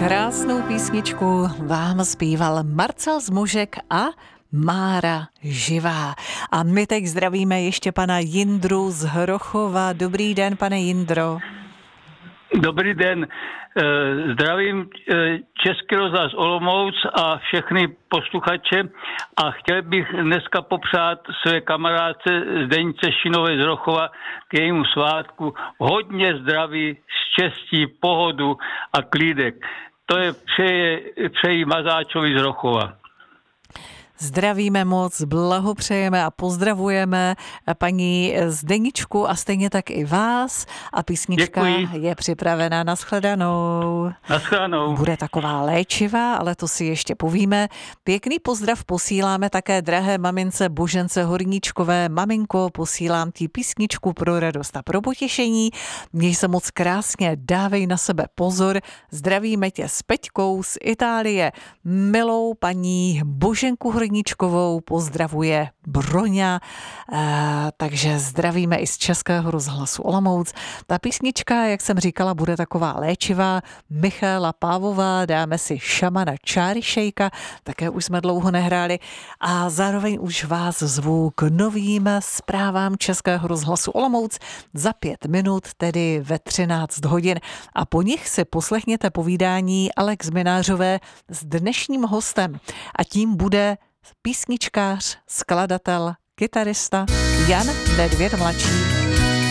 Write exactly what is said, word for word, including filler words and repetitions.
Krásnou písničku vám zpíval Marcel Zmužek a Mára Živá. A my teď zdravíme ještě pana Jindru z Hrochova. Dobrý den, pane Jindro. Dobrý den. Zdravím Český rozhlas Olomouc a všechny posluchače a chtěl bych dneska popřát své kamarádce Zdenice Šinové z Hrochova k jejímu svátku hodně zdraví, štěstí, pohodu a klídek. To je přeje, přeji Mazáčovi z Hrochova. Zdravíme moc, blahopřejeme a pozdravujeme paní Zdeničku a stejně tak i vás. A písnička Děkuji. Je připravena. Nashledanou. Nashledanou. Bude taková léčivá, ale to si ještě povíme. Pěkný pozdrav posíláme také drahé mamince Božence Horníčkové. Maminko, posílám ti písničku pro radost a pro potěšení. Měj se moc krásně, dávej na sebe pozor. Zdravíme tě s Peťkou z Itálie. Milou paní Boženku Horníčkovou pozdravuje Broňa, e, takže zdravíme i z Českého rozhlasu Olomouc. Ta písnička, jak jsem říkala, bude taková léčivá. Michaela Pávová, dáme si Šamana Čáryšejka, také už jsme dlouho nehráli a zároveň už vás zvu k novým zprávám Českého rozhlasu Olomouc za pět minut, tedy ve třináct hodin. A po nich si poslechněte povídání Alex Minářové s dnešním hostem a tím bude písničkář, skladatel, kytarista Jan Nedvěd mladší.